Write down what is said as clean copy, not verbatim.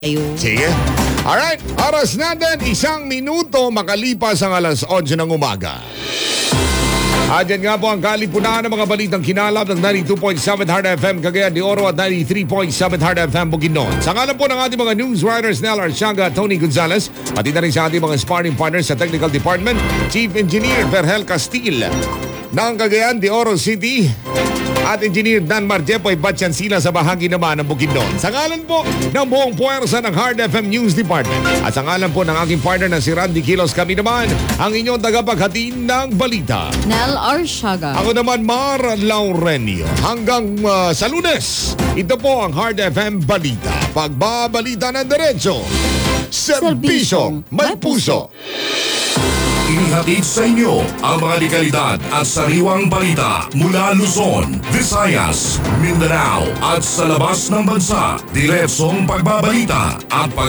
Sige. Alright, oras natin, 1 minuto makalipas ang alas 11 ng umaga. At yan nga po ang kalipunan ng mga balitang kinalap ng 92.7 Hard FM Cagayan de Oro at 93.7 Hard FM Bukidnon. Sa ngalan po ng ating mga news writers Nel Arsiaga at Tony Gonzalez, pati na rin sa ating mga sparring partners sa Technical Department, Chief Engineer Verhel Castil ng Cagayan de Oro City at Engineer Dan Marjepo ay batyan sila sa bahagi naman ng Bukidnon. Sa ngalan po ng buong puwersa ng Hard FM News Department at sa ngalan po ng aking partner na si Randy Kilos, kami naman ang inyong tagapaghatid ng balita. Nel Arsiaga. Ako naman, Mar Laurenio. Hanggang sa Lunes, ito po ang Hard FM Balita. Pagbabalita ng diretso, serbisyong may puso. Inihatid sa inyo ang mga dekalidad at sariwang balita mula Luzon, Visayas, Mindanao at sa labas ng bansa. Diretsong pagbabalita at